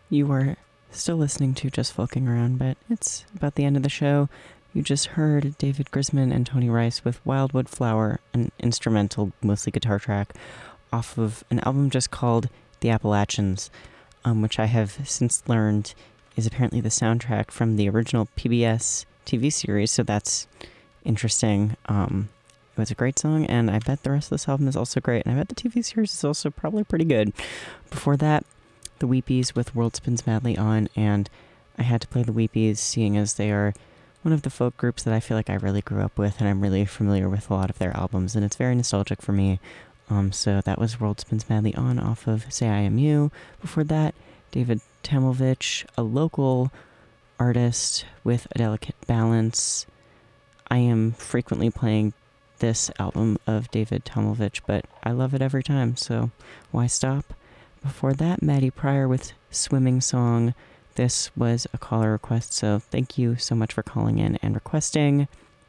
You are still listening to Just Folking Around, but it's about the end of the show. You just heard David Grisman and Tony Rice with Wildwood Flower, an instrumental, mostly guitar track, off of an album just called The Appalachians, which I have since learned is apparently the soundtrack from the original PBS TV series, so that's interesting. It was a great song, and I bet the rest of this album is also great, and I bet the TV series is also probably pretty good. Before that, the Weepies with World Spins Madly On, and I had to play the Weepies seeing as they are one of the folk groups that I feel like I really grew up with, and I'm really familiar with a lot of their albums, and it's very nostalgic for me. So that was World Spins Madly On off of Say I Am You. Before that, David Tamovich, a local artist with a delicate balance. I am frequently playing this album of David Tamovich, but I love it every time, so why stop? Before that, Maddie Pryor with Swimming Song. This was a caller request, so thank you so much for calling in and requesting.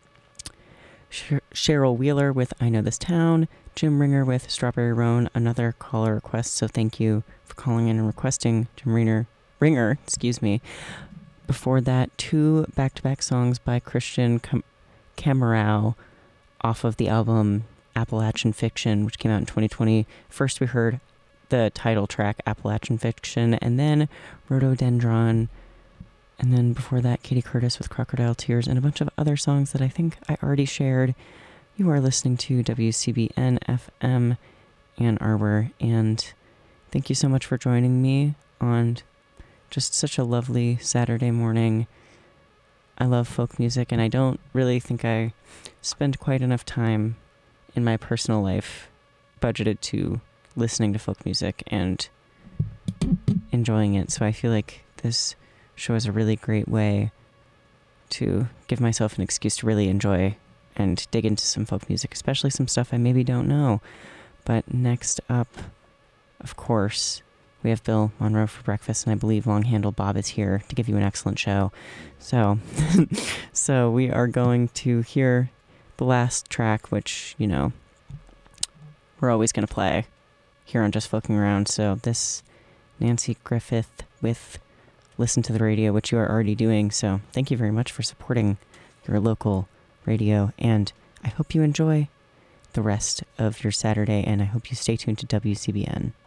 Cheryl Wheeler with I Know This Town. Jim Ringer with Strawberry Roan, another caller request, so thank you for calling in and requesting Jim Ringer. Before that, two back-to-back songs by Christian Camarao off of the album Appalachian Fiction, which came out in 2020. First we heard the title track, Appalachian Fiction, and then Rhododendron, and then before that, Katie Curtis with Crocodile Tears, and a bunch of other songs that I think I already shared. You are listening to WCBN FM Ann Arbor, and thank you so much for joining me on just such a lovely Saturday morning. I love folk music, and I don't really think I spend quite enough time in my personal life budgeted to listening to folk music and enjoying it, so I feel like this show is a really great way to give myself an excuse to really enjoy and dig into some folk music, especially some stuff I maybe don't know. But next up, of course, we have Bill Monroe for breakfast, and I believe Long-Handled Bob is here to give you an excellent show. So, so we are going to hear the last track, which, you know, we're always going to play here on Just Folking Around. So this, Nancy Griffith with Listen to the Radio, which you are already doing. So thank you very much for supporting your local radio, and I hope you enjoy the rest of your Saturday, and I hope you stay tuned to WCBN.